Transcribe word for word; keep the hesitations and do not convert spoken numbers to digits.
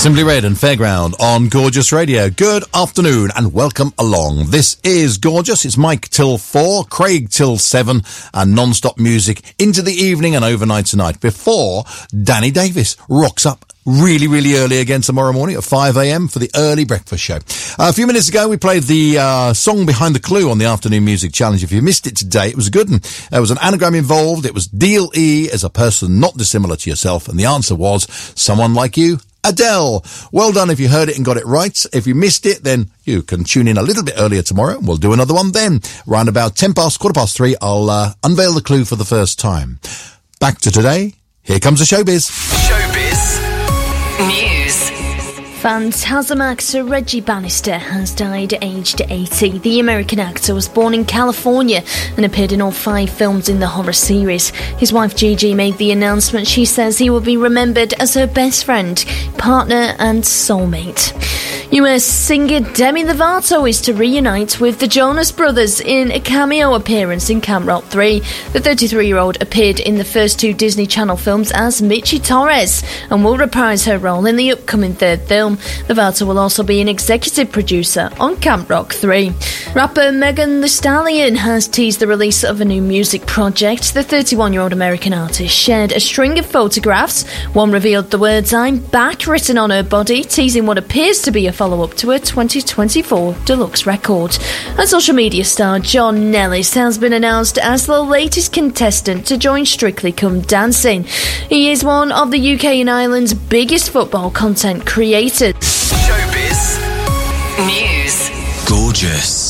Simply Red and Fairground on Gorgeous Radio. Good afternoon and welcome along. This is Gorgeous. It's Mike till four, Craig till seven, and non-stop music into the evening and overnight tonight before Danny Davis rocks up really, really early again tomorrow morning at five a.m. for the early breakfast show. Uh, a few minutes ago, we played the uh, song behind the clue on the Afternoon Music Challenge. If you missed it today, it was a good one. There was an anagram involved. It was Deal E as a person not dissimilar to yourself, and the answer was someone like you, Adele. Well done if you heard it and got it right. If you missed it, then you can tune in a little bit earlier tomorrow. We'll do another one then. Round about ten past, quarter past three, I'll uh, unveil the clue for the first time. Back to today. Here comes the showbiz. Showbiz News. Phantasm actor Reggie Bannister has died aged eighty. The American actor was born in California and appeared in all five films in the horror series. His wife Gigi made the announcement. She says he will be remembered as her best friend, partner and soulmate. U S singer Demi Lovato is to reunite with the Jonas Brothers in a cameo appearance in Camp Rock three. The thirty-three-year-old appeared in the first two Disney Channel films as Michi Torres and will reprise her role in the upcoming third film. Lovato will also be an executive producer on Camp Rock three. Rapper Megan Thee Stallion has teased the release of a new music project. The thirty-one-year-old American artist shared a string of photographs. One revealed the words "I'm back" written on her body, teasing what appears to be a follow-up to her twenty twenty-four deluxe record. And social media star John Nellis has been announced as the latest contestant to join Strictly Come Dancing. He is one of the U K and Ireland's biggest football content creators. Showbiz News. Gorgeous.